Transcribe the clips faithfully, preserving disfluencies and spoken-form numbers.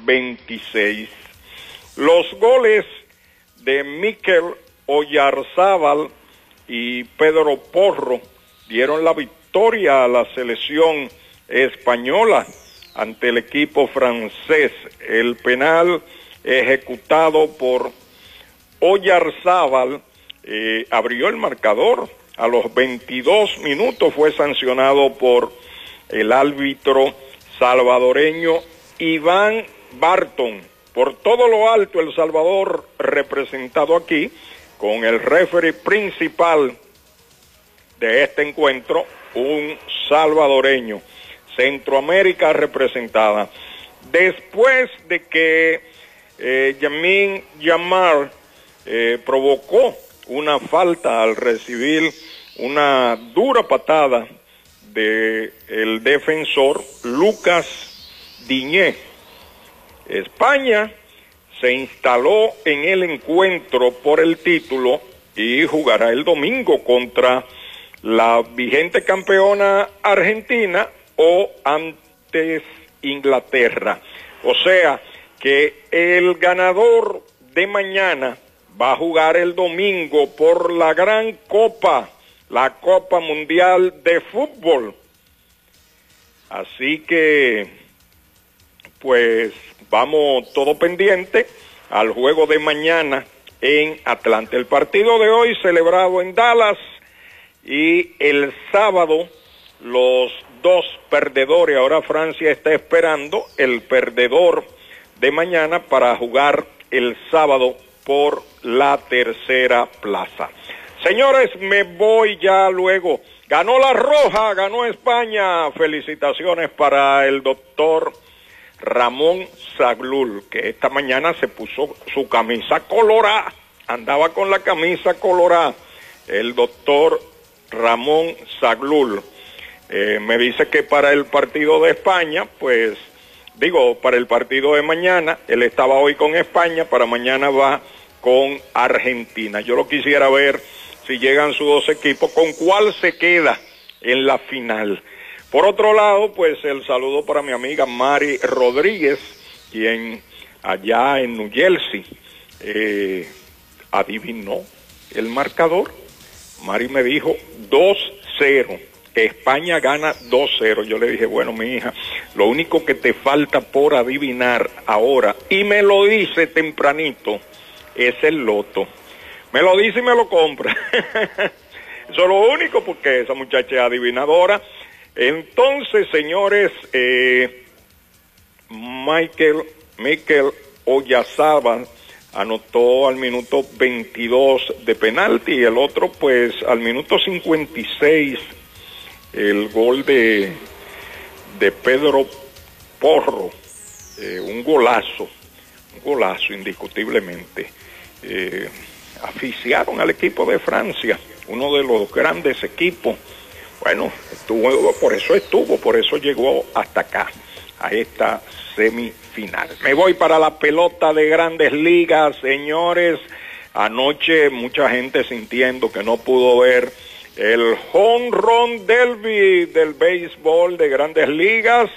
veintiséis. Los goles de Mikel Oyarzábal y Pedro Porro dieron la victoria a la selección española ante el equipo francés. El penal ejecutado por Oyarzábal eh, abrió el marcador. A los veintidós minutos fue sancionado por el árbitro salvadoreño Iván Barton. Por todo lo alto, El Salvador representado aquí con el referee principal de este encuentro, un salvadoreño. Centroamérica representada. Después de que eh, Yamin Yamal eh, provocó una falta al recibir una dura patada de el defensor Lucas Diñé, España se instaló en el encuentro por el título y jugará el domingo contra la vigente campeona Argentina o antes Inglaterra. O sea que el ganador de mañana va a jugar el domingo por la gran copa, la Copa Mundial de Fútbol. Así que, pues, vamos todo pendiente al juego de mañana en Atlanta. El partido de hoy celebrado en Dallas y el sábado los dos perdedores. Ahora Francia está esperando el perdedor de mañana para jugar el sábado por la tercera plaza. Señores, me voy ya luego. Ganó la Roja, ganó España. Felicitaciones para el doctor Ramón Zaglul, que esta mañana se puso su camisa colorada. Andaba con la camisa colorada. El doctor Ramón Zaglul. Eh, me dice que para el partido de España, pues, digo, para el partido de mañana, él estaba hoy con España, para mañana va con Argentina. Yo lo quisiera ver si llegan sus dos equipos, con cuál se queda en la final. Por otro lado, pues el saludo para mi amiga Mari Rodríguez, quien allá en New Jersey eh, adivinó el marcador. Mari me dijo dos cero, España gana dos cero. Yo le dije, bueno, mi hija, lo único que te falta por adivinar ahora, y me lo dice tempranito, es el loto. Me lo dice y me lo compra. Eso es lo único, porque esa muchacha es adivinadora. Entonces, señores, eh, Michael, Mikel Oyarzábal anotó al minuto veintidós de penalti, y el otro, pues, al minuto cincuenta y seis, el gol de, de Pedro Porro, eh, un golazo, un golazo indiscutiblemente. Eh, aficiaron al equipo de Francia, uno de los grandes equipos. Bueno, estuvo, por eso estuvo, por eso llegó hasta acá, a esta semifinal. Me voy para la pelota de Grandes Ligas, señores. Anoche mucha gente sintiendo que no pudo ver el home run derby del béisbol de Grandes Ligas.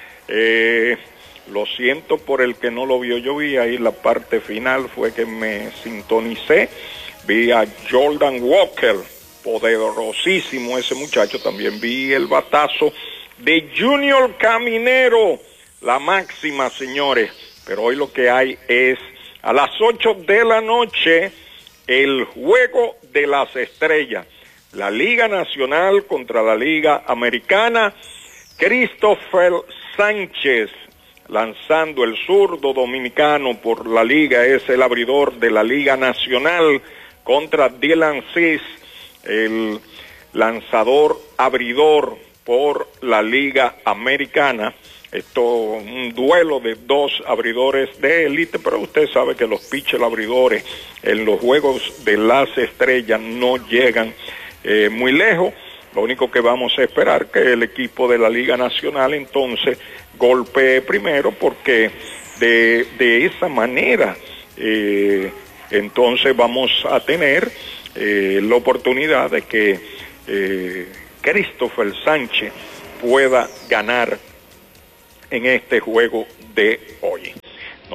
Eh, lo siento por el que no lo vio. Yo vi ahí la parte final, fue que me sintonicé. Vi a Jordan Walker, poderosísimo ese muchacho. También vi el batazo de Junior Caminero, la máxima, señores. Pero hoy lo que hay es, a las ocho de la noche, el Juego de las Estrellas. La Liga Nacional contra la Liga Americana. Christopher Sánchez, lanzando, el zurdo dominicano por la liga, es el abridor de la Liga Nacional, contra Dylan Cease, el lanzador abridor por la Liga Americana. Esto, un duelo de dos abridores de élite, pero usted sabe que los pitchers abridores en los Juegos de las Estrellas no llegan eh, muy lejos. Lo único que vamos a esperar que el equipo de la Liga Nacional entonces golpee primero, porque de, de esa manera eh, entonces vamos a tener eh, la oportunidad de que eh, Christopher Sánchez pueda ganar en este juego de hoy.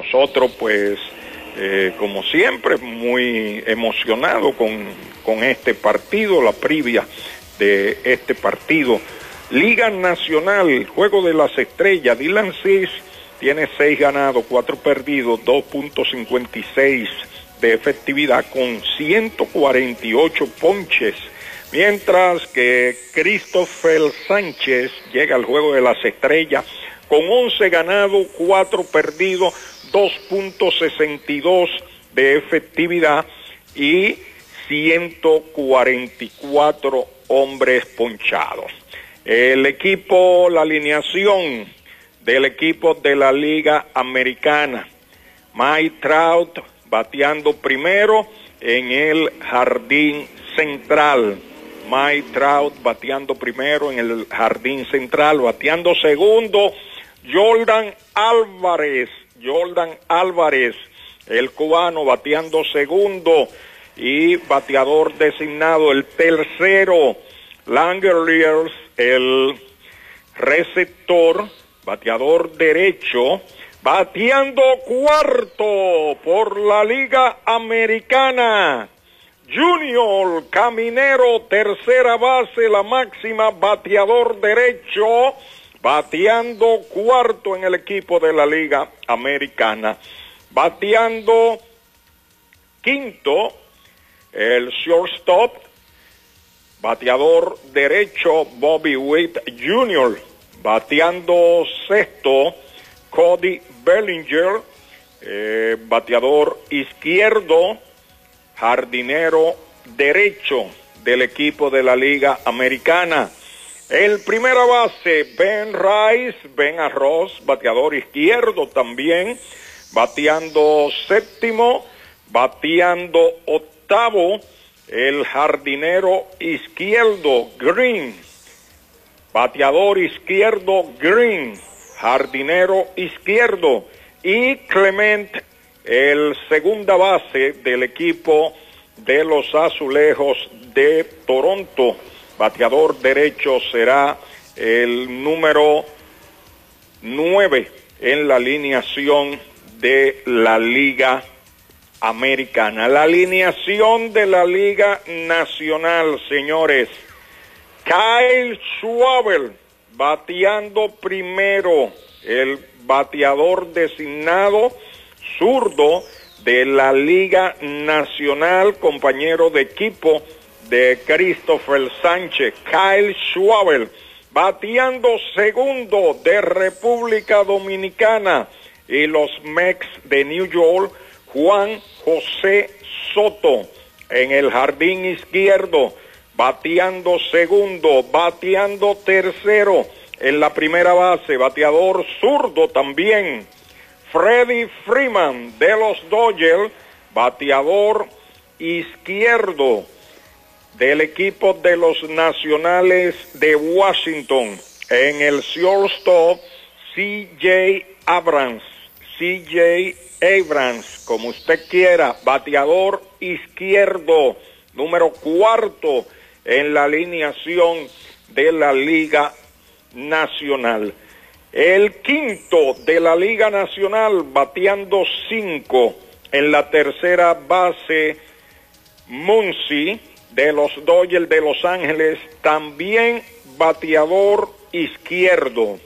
nosotros pues eh, como siempre muy emocionados con, con este partido, la previa de este partido. Liga Nacional, Juego de las Estrellas, Dylan Cease tiene seis ganados, cuatro perdidos, dos punto cincuenta y seis de efectividad con ciento cuarenta y ocho ponches, mientras que Christopher Sánchez llega al Juego de las Estrellas con once ganados, cuatro perdidos, dos punto sesenta y dos de efectividad y ciento cuarenta y cuatro hombres ponchados. El equipo, la alineación del equipo de la Liga Americana: Mike Trout bateando primero en el jardín central. Mike Trout bateando primero en el jardín central, bateando segundo Jordan Álvarez, Jordan Álvarez, el cubano, bateando segundo, y bateador designado el tercero Langeliers, el receptor, bateador derecho, bateando cuarto por la Liga Americana, Junior Caminero, tercera base, la máxima, bateador derecho, bateando cuarto en el equipo de la Liga Americana. Bateando quinto, el shortstop, bateador derecho, Bobby Witt junior Bateando sexto, Cody Bellinger, eh, bateador izquierdo, jardinero derecho del equipo de la Liga Americana. El primera base, Ben Rice, Ben Arroz, bateador izquierdo también, bateando séptimo, bateando octavo, el jardinero izquierdo, Green, bateador izquierdo, Green, jardinero izquierdo, y Clement, el segunda base del equipo de los Azulejos de Toronto. Bateador derecho será el número nueve en la alineación de la Liga Americana. La alineación de la Liga Nacional, señores: Kyle Schwarber bateando primero, el bateador designado zurdo de la Liga Nacional, compañero de equipo de Christopher Sánchez. Kyle Schwarber bateando segundo de República Dominicana y los Mets de New York, Juan José Soto en el jardín izquierdo, bateando segundo, bateando tercero en la primera base, bateador zurdo también, Freddie Freeman de los Dodgers, bateador izquierdo del equipo de los Nacionales de Washington. En el shortstop, C J Abrams, C J Abrams, como usted quiera, bateador izquierdo, número cuarto en la alineación de la Liga Nacional. El quinto de la Liga Nacional, bateando cinco en la tercera base, Muncy de los Dodgers de Los Ángeles, también bateador izquierdo.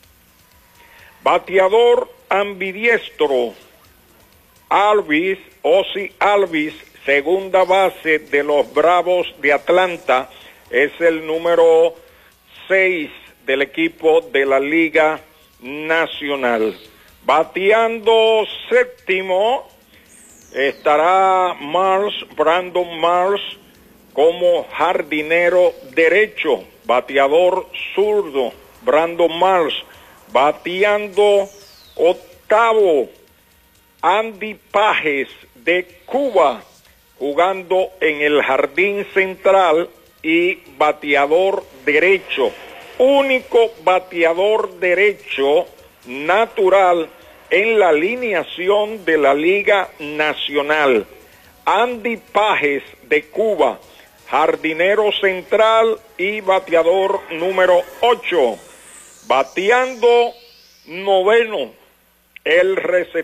Bateador ambidiestro, Alvis, Ozzie Alvis, segunda base de los Bravos de Atlanta, es el número seis del equipo de la Liga Nacional. Bateando séptimo estará Mars, Brandon Mars, como jardinero derecho, bateador zurdo, Brandon Mars. Bateando octavo, Andy Pages de Cuba, jugando en el jardín central y bateador derecho, único bateador derecho natural en la alineación de la Liga Nacional. Andy Pages de Cuba, jardinero central y bateador número ocho. Bateando noveno, el receptor